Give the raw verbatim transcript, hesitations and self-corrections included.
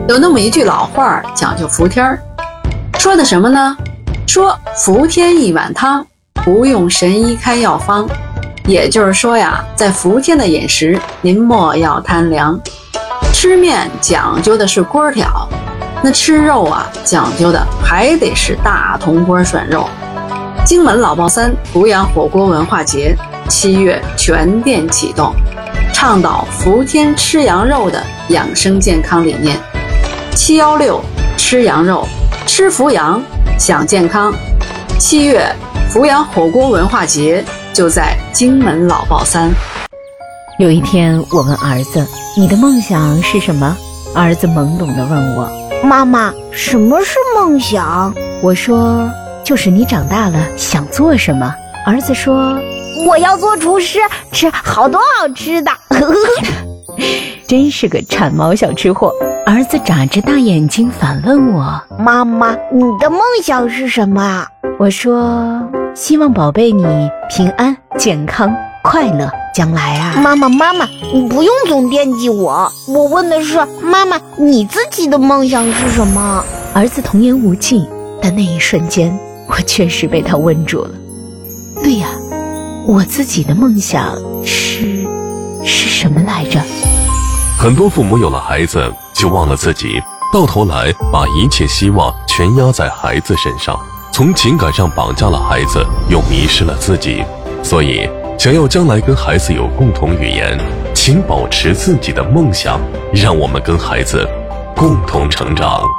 有那么一句老话讲究服天儿，说的什么呢？说服天一碗汤，不用神医开药方。也就是说呀，在服天的饮食，您莫要贪凉。吃面讲究的是锅挑，那吃肉啊，讲究的还得是大铜锅涮肉。荆门老爆三阜阳火锅文化节七月全店启动，倡导服天吃羊肉的养生健康理念。七一六吃羊肉，吃伏羊享健康。七月阜阳火锅文化节就在荆门老爆三。 有一天我问儿子，你的梦想是什么？儿子懵懂地问我， 妈妈，什么是梦想？ 我说，就是你长大了想做什么。儿子说， 我要做厨师，吃好多好吃的。 真是个馋毛小吃货。儿子眨着大眼睛反问我， 妈妈，你的梦想是什么啊？ 我说，希望宝贝你平安健康快乐。将来啊， 妈妈妈妈，你不用总惦记我，我问的是妈妈，你自己的梦想是什么？ 儿子童言无忌，但那一瞬间我确实被他问住了。对呀，我自己的梦想是是什么来着？ 很多父母有了孩子就忘了自己，到头来把一切希望全压在孩子身上，从情感上绑架了孩子，又迷失了自己。所以想要将来跟孩子有共同语言，请保持自己的梦想，让我们跟孩子共同成长。